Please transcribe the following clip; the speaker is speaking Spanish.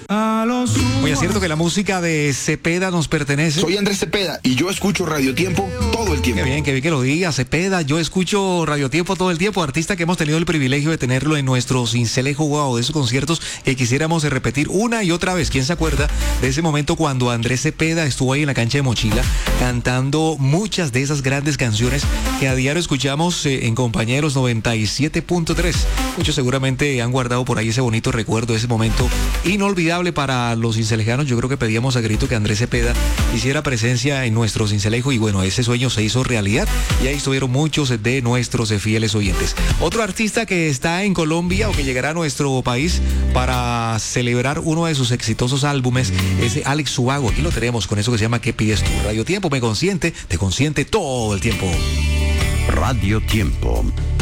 Oye, ¿es cierto que la música de Cepeda nos pertenece? Soy Andrés Cepeda y yo escucho Radio Tiempo todo el tiempo. Qué bien que lo diga, Cepeda. Yo escucho Radio Tiempo todo el tiempo, artista que hemos tenido el privilegio de tenerlo en nuestro Cincelejo, wow, de esos conciertos que quisiéramos repetir una y otra vez. ¿Quién se acuerda de ese momento cuando Andrés Cepeda estuvo ahí en la cancha de Mochila cantando muchas de esas grandes canciones que a diario escuchamos en Compañeros 97.3? Muchos seguramente han guardado por ahí ese bonito recuerdo, ese momento inolvidable para los cincelejanos. Yo creo que pedíamos a grito que Andrés Cepeda hiciera presencia en nuestro Cincelejo y bueno, ese sueño se hizo realidad y ahí estuvieron muchos de nuestros fieles oyentes. Otro artista que está en Colombia o que llegará a nuestro país para celebrar uno de sus exitosos álbumes es Alex Subago. Aquí lo tenemos con eso que se llama ¿Qué pides tú? Radio Tiempo me consiente, te consiente todo el tiempo. Radio Tiempo.